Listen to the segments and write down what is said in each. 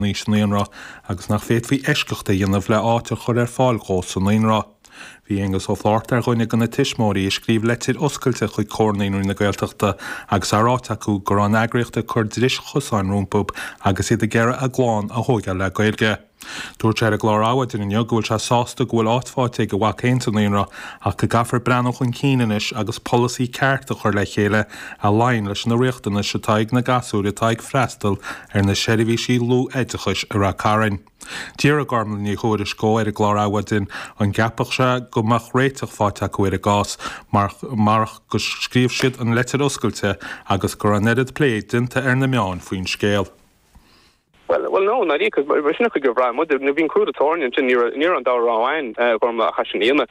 níos naonra agus nach féad bhí eisceachta dhéanamh le áte chur fáil gós san naonra. Bhí agus ó fláirt ar gcuine gan na tiismóirí i scríb letir oscailte chuig córnaíonú na Gaeltachta agus áráta acu gur an eagraíochta chur dris chusáin rúmpub agus iad a gceara a gláán a thógáil le Gaeilge. Dúirt ar a glár áhad in gúil se sásta ghfuil áitfáte go bhhac éanta naonra ach go gafar breanach chun cíanais agus policy cearta chur le chéile a láin leis na riachtainna se taig na gasú a taig freistal ar na seirbhísí lú éidechais ar a carin. Díar a garmlan ní chuir is gó ar a glár áhadin an gapach se go mach réiteach fáte acu ar a gás marach go scríomh siad an letir oscailte agus gur an edit plé dinta ar na meán faoin scéal. Well, no, not because we're not going to go around. They've been crude at all, and near on down around, from the Hashanina.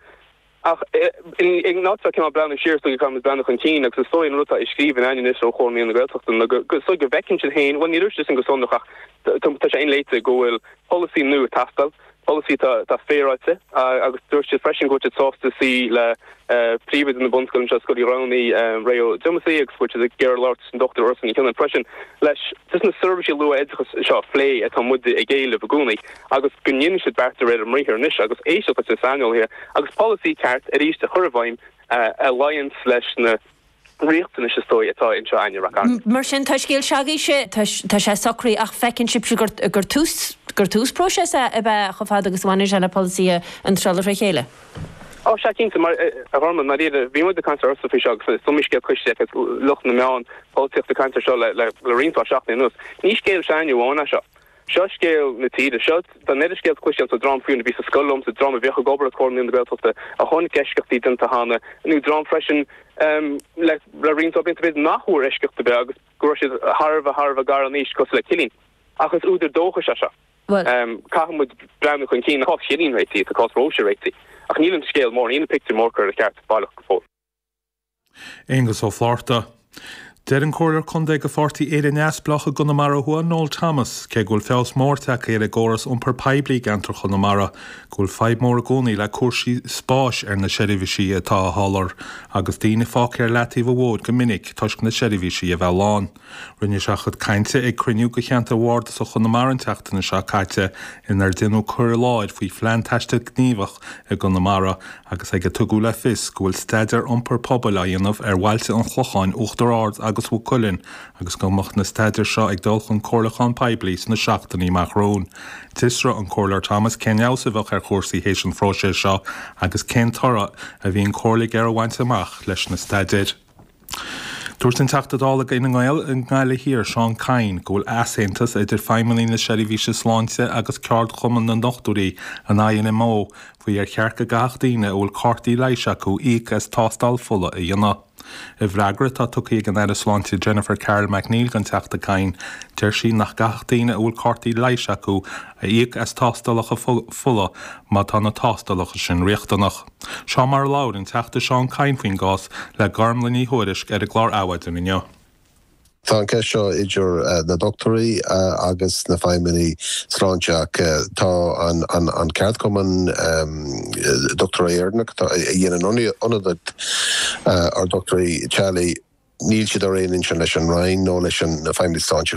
In not talking about brown and shears, so you come with brown and continue, because so in Ruta is Stephen and in so called me in the Gaeltacht, and so go back into the hand when you're just in the son of to touch in later go policy new tastal. Policy ta féráte agus dúirte freisin go soft to see le príomid in the Bundscoil just go around the Rayo Dumasex, which is a girl Lord and Dr. Urson killing impression leis just na service lu edchas shot flay at mud a gale of aguni agus gunyin should back to red and here nish agus aisha at this annual here agus policy cart at east the Hurvine alliance slash na riachtain is stoi atá in China rakan. Mar sin tá scéal seagaise tá sé socraí ach fecinn si gur tús próses a bheith chofád agus bhaine se na policy an trealar ra chéile. Oh, Shakin, maar waarom maar wie moet de kansen ook zoveel zeggen? Soms keer kustje het lucht naar mij aan, politiek de kansen zo le Lorraine was schacht in ons. Niet scale zijn je wonen zo. Zo scale met die de shot, dan net scale kustje te drum voor een beetje skull om te drum weer gegoberd komen in de wereld of de gewoon kesk die te gaan. Nu drum freshen like Lorraine op in te weten nach hoe recht te berg. Grosh is harve garnish kost killing. Ach het oeder doge shasha. Kachen moet bruin kun kien half shilling rate te kost roosje rate. Ach níl an scéal mór íon picture mór chu a ceart bailach go fór. Égus ó Florida. Deir an cóir chun go fortaí éidir neasplacha Gunamara Huan Noel Thomas, ce gúil fés mórteach ar a góras per peblií gantar Chunamara, gúil 5 mór gúnaí le cuasaí spáis ar na seirbhísí atá hálar, agus daoine fác ar leataí bhód go minic tuisc na seirbhísí a bheith lán. Rinne seachad cainte ag criniú go cheanta bhórda sa Chunamara an teachtainna se caite inar duine chur láid faoi phlean teiste gníomhach a Gunamara, agus ag tugadh le fis gúil staidir per pobal a dhéanamh ar bhailte an chlucháin uachtar ard agus bhú cuillinn, agus go mocht na staidir seo ag dulchan cóirlachán pebliís na seachtaí machrón. Tisra an cóirlar Thomas ceneása bheith ar chósaí hééis an phróise seo agus cén tora a bhíon cóirlaigh ar a bhaint amach leis na staidir. Dúirt an teachtadála in gáile hir Seán Cain gúil aséntas idir feimimí na seirbhíse sláinte agus ceart chuman na nochtúí an aon mó faoi ar chearcha gachdaíine bhfuil cartaí leiise acu íag as tástal fulla a dhéanana. I bhreagra tá tucaí an air sláinte Jennifer Carroll McNeil gan teachta Cain, deir sí nach gachdaíine bhfuil cartaí leiise acu a íag as tástalach fulla má tá na tástalach sin riachtanach. Seán mar láir an teachta Seán Cain faoin gás le garmlaní thuirisc ar a glár áhaid in inniu. Tá seo idir na doctorí agus na feimimí sláinteach tá an ceart cuman doctoréirnach dhéanaan ionad ar doctorí Charlie níl siad ar réon leis an rain nó leis an feimimí sláinte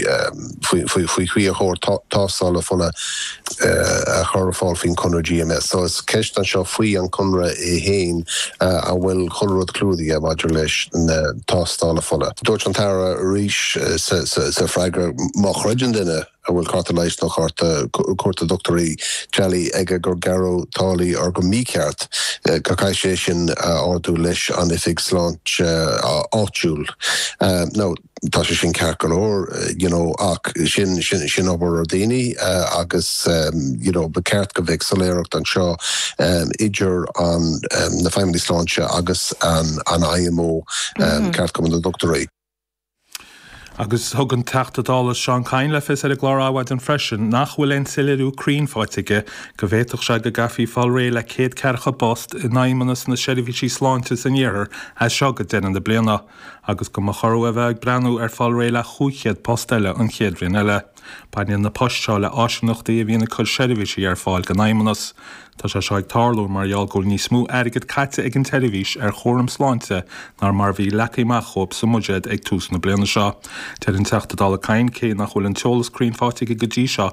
faoi chuí a chóir tásála funa a chur fáil fin conra GMS. So is ceist an seo faoi an conra é héin a bhfuil chulrad clúdaí a maidir leis na tástála funa. Dúirt an tara ríis sa freigra má chreidean duine a bhfuil carta leis nach cuarta doctorí Charlie ag gur garó tálaí ar go míceart go caiith sé sin áardú leis an ifig sláint áitiúil. No, tá sé sin ceart go leor, ach sin obair ar daoine agus be ceart go bheith soléireacht an seo idir an na feimimí sláinte agus an IMO ceart go na doctorí. Agus thug an teachtadála Seán Cain le fis ar a glár áhaid an freisin nach bhfuil an sileadú críonfáitige go bhéadach se go gafií fáil ré le céad cearcha bost i naimmanas na seirbhísí sláinte san dhearr a seo go déanaan de bliana agus go chorú a bheith breanú ar fáil ré le chúchéad posteile an chéadrin eile. Bain na postseáil le áisinachtaí a bhíonna chuil seirbhísí ar fáil go naimmanas. Tá sé seag tarlú marall ggóil níos mú airgad caite ag an televís ar chóram sláinte nar mar bhí lecaimach chób sa muidead ag tús na bliana seo. Tar an teachta dála cain cé nach bhfuil an teolas crín fáte go dtí seo